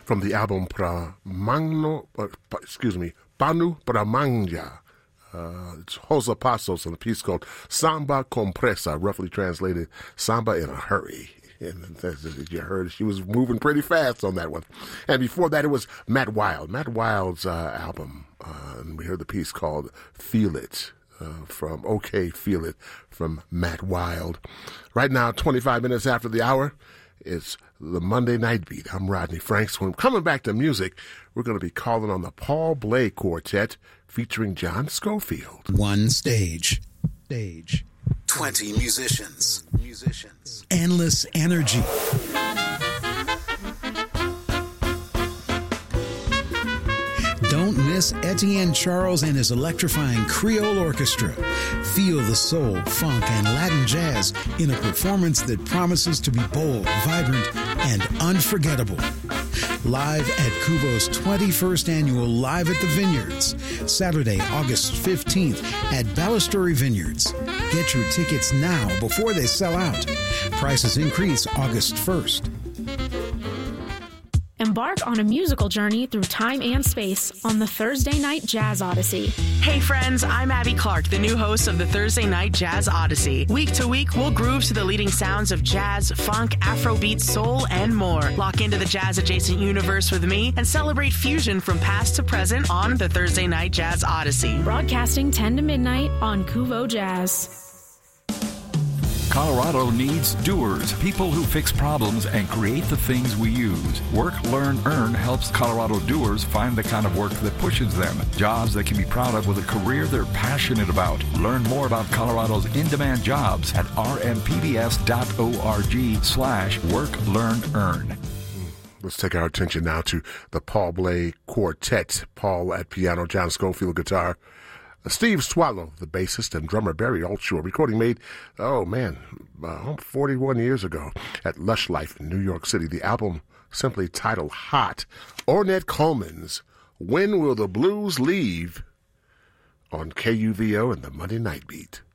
from the album Panu Pramanja. It's Jose Passos and a piece called Samba Compresa, roughly translated Samba in a Hurry. And as you heard, she was moving pretty fast on that one. And before that, it was Matt Wild. Matt Wild's album, and we heard the piece called Feel It. From OK Feel It from Matt Wild. Right now, 25 minutes after the hour, it's the Monday Night Beat. I'm Rodney Franks. When coming back to music, we're going to be calling on the Paul Bley Quartet featuring John Scofield. One stage. 20 musicians. Endless energy. Don't miss Etienne Charles and his electrifying Creole Orchestra. Feel the soul, funk, and Latin jazz in a performance that promises to be bold, vibrant, and unforgettable. Live at Kuvo's 21st annual Live at the Vineyards, Saturday, August 15th at Balustrade Vineyards. Get your tickets now before they sell out. Prices increase August 1st. Embark on a musical journey through time and space on the Thursday Night Jazz Odyssey. Hey friends, I'm Abby Clark, the new host of the Thursday Night Jazz Odyssey. Week to week, we'll groove to the leading sounds of jazz, funk, Afrobeat, soul, and more. Lock into the jazz-adjacent universe with me and celebrate fusion from past to present on the Thursday Night Jazz Odyssey. Broadcasting 10 to midnight on Kuvo Jazz. Colorado needs doers, people who fix problems and create the things we use. Work, Learn, Earn helps Colorado doers find the kind of work that pushes them. Jobs they can be proud of with a career they're passionate about. Learn more about Colorado's in-demand jobs at rmpbs.org/Work, Learn, Earn. Let's take our attention now to the Paul Bley Quartet. Paul at piano, John Scofield guitar. Steve Swallow, the bassist, and drummer Barry Altshore. Recording made, 41 years ago at Lush Life in New York City. The album simply titled Hot. Ornette Coleman's When Will the Blues Leave on KUVO and the Monday Night Beat.